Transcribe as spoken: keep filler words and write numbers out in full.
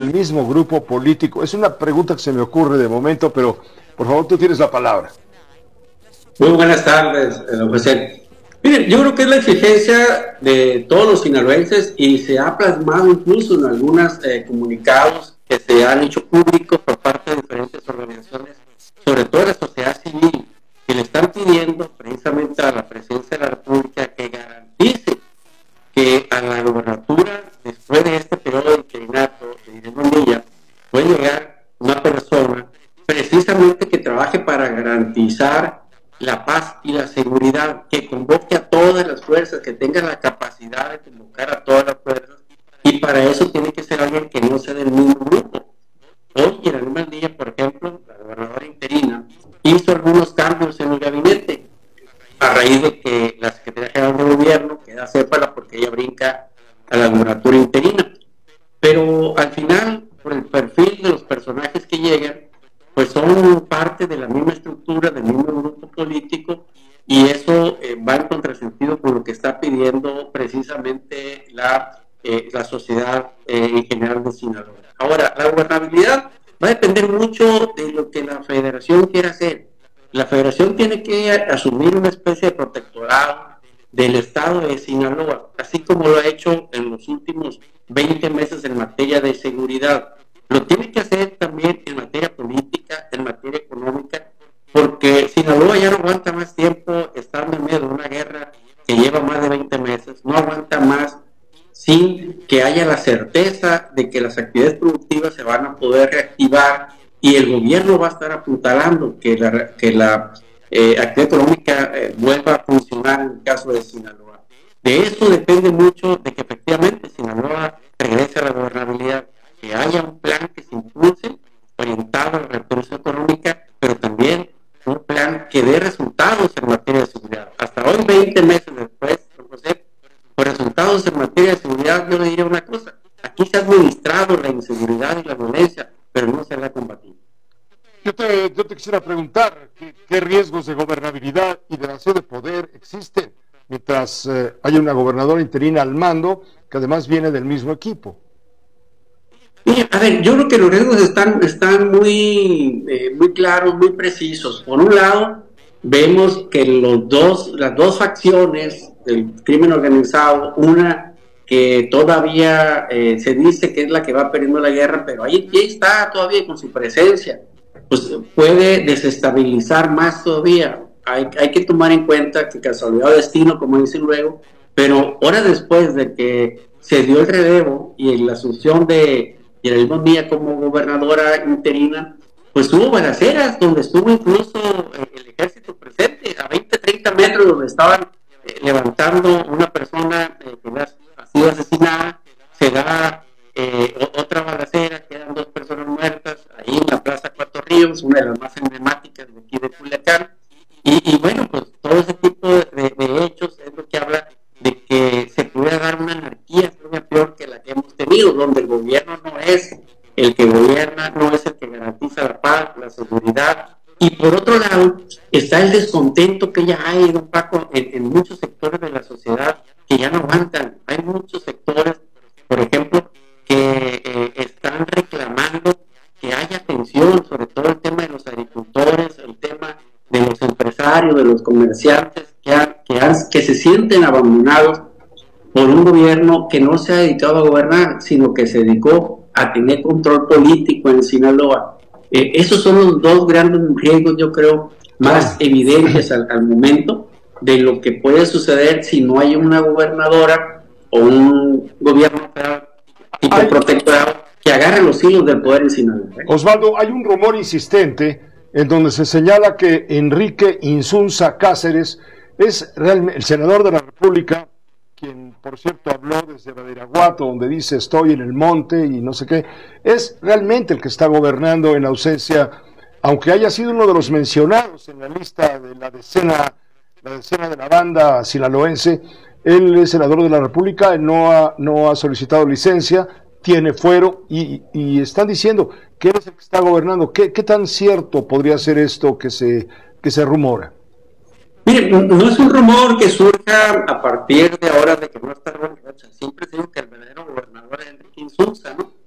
del mismo grupo político? Es una pregunta que se me ocurre de momento, pero por favor tú tienes la palabra. Muy buenas tardes, don José. Miren, yo creo que es la exigencia de todos los sinaloenses y se ha plasmado incluso en algunos eh, comunicados que se han hecho públicos por parte de diferentes organizaciones, sobre todo de la sociedad civil, que le están pidiendo precisamente a la presidencia de la República que garantice que a la gobernatura, después de este periodo de interinato de Irene Bonilla, puede llegar una persona precisamente que trabaje para garantizar la paz y la seguridad, que convoque a todas las fuerzas, que tenga la capacidad de convocar a todas las fuerzas, y para eso tiene que ser alguien que no sea del mismo grupo. Hoy, Irene Bonilla, por ejemplo, la gobernadora interina, hizo algunos cambios en el gabinete, a raíz de que la Secretaría General de Gobierno queda cépala porque ella brinca a la gobernatura interina. Pero al final, por el perfil de los personajes que llegan, pues son parte de la misma estructura, del mismo grupo político, y eso eh, va en contrasentido con lo que está pidiendo precisamente la, eh, la sociedad eh, en general de Sinaloa. Ahora, la gobernabilidad va a depender mucho de lo que la federación quiera hacer. La federación tiene que asumir una especie de protectorado del estado de Sinaloa, así como lo ha hecho en los últimos veinte meses en materia de seguridad. Lo tiene que hacer también en materia política, en materia económica, porque Sinaloa ya no aguanta más tiempo estando en medio de una guerra que lleva más de veinte meses, no aguanta más sin que haya la certeza de que las actividades productivas se van a poder reactivar y el gobierno va a estar apuntalando que la, que la eh, actividad económica eh, vuelva a funcionar en el caso de Sinaloa. De eso depende mucho de que efectivamente Sinaloa regrese a la gobernabilidad, que haya un plan que se impulse orientado a la reactivación económica, pero también un plan que dé resultados en materia de seguridad. Hasta hoy, veinte meses después, José, por resultados en materia de seguridad, yo le diré una cosa: aquí se ha administrado la inseguridad y la violencia, pero no se la ha combatido. Yo te, yo te quisiera preguntar ¿qué, qué riesgos de gobernabilidad y de vacío de poder existen mientras eh, haya una gobernadora interina al mando que además viene del mismo equipo. Y, a ver, yo creo que los riesgos están, están muy, eh, muy claros, muy precisos. Por un lado, vemos que los dos, las dos facciones del crimen organizado, una que todavía eh, se dice que es la que va perdiendo la guerra, pero ahí, ahí está todavía con su presencia, pues puede desestabilizar más todavía. Hay, hay que tomar en cuenta que casualidad o destino, como dicen luego, pero horas después de que se dio el relevo y la asunción de y en el mismo día como gobernadora interina, pues hubo balaceras donde estuvo incluso el ejército presente a veinte, treinta metros donde estaban eh, levantando una persona eh, que ha sido asesinada. Se da eh, otra balacera, quedan dos personas muertas ahí en la Plaza Cuatro Ríos, una de las más emblemáticas de aquí de Culiacán, y, y bueno, pues todo ese tipo de, de hechos es lo que habla de que se pudiera dar una anarquía peor que la que hemos tenido, donde el gobierno no es el que gobierna, no es el que garantiza la paz, la seguridad. Y por otro lado, está el descontento que ya hay, don Paco, en, en muchos sectores de la sociedad que ya no aguantan. Hay muchos sectores, por ejemplo, que eh, están reclamando que haya atención, sobre todo el tema de los agricultores, el tema de los empresarios, de los comerciantes, que, han, que, han, que se sienten abandonados por un gobierno que no se ha dedicado a gobernar, sino que se dedicó a tener control político en Sinaloa. Eh, esos son los dos grandes riesgos, yo creo, más evidentes al, al momento de lo que puede suceder si no hay una gobernadora o un gobierno tipo Ay. protectorado que agarre los hilos del poder en Sinaloa. ¿eh? Osvaldo, hay un rumor insistente en donde se señala que Enrique Insunza Cáceres es realmente el senador de la República, quien por cierto habló desde Badiraguato, donde dice estoy en el monte y no sé qué, es realmente el que está gobernando en ausencia, aunque haya sido uno de los mencionados en la lista de la decena, la decena de la banda sinaloense. Él es senador de la República, él no ha, no ha solicitado licencia, tiene fuero y, y están diciendo que él es el que está gobernando. ¿Qué, qué tan cierto podría ser esto que se, que se rumora? Mire, no es un rumor que surja a partir de ahora de que no está Ron Rocha. Siempre digo que el verdadero gobernador es Enrique Insunza, ¿no?